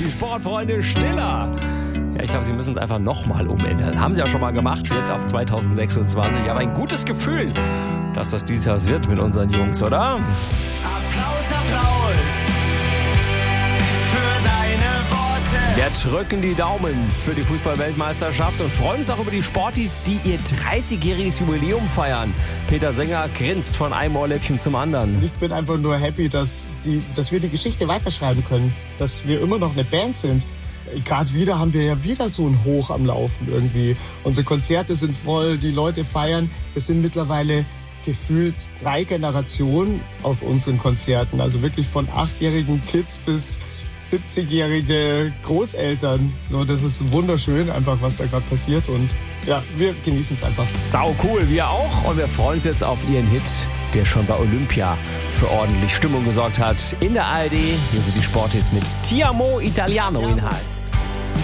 Die Sportfreunde Stiller. Ja, ich glaube, sie müssen es einfach nochmal umändern. Haben sie ja schon mal gemacht, jetzt auf 2026. Aber ein gutes Gefühl, dass das dieses Jahr was wird mit unseren Jungs, oder? Applaus, Applaus für deine Worte. Wir drücken die Daumen für die Fußball-Weltmeisterschaft und freuen uns auch über die Sportis, die ihr 30-jähriges Jubiläum feiern. Peter Sänger grinst von einem Ohrläppchen zum anderen. Ich bin einfach nur happy, dass wir die Geschichte weiterschreiben können. Dass wir immer noch eine Band sind. Gerade wieder haben wir ja wieder so ein Hoch am Laufen irgendwie. Unsere Konzerte sind voll, die Leute feiern. Es sind mittlerweile gefühlt 3 Generationen auf unseren Konzerten. Also wirklich von 8-jährigen Kids bis 70-jährige Großeltern. So, das ist wunderschön einfach, was da gerade passiert. Und ja, wir genießen es einfach. Sau cool, wir auch. Und wir freuen uns jetzt auf ihren Hit, der schon bei Olympia für ordentlich Stimmung gesorgt hat. In der ARD, hier sind die Sportis mit Ti amo Italiano in Hall.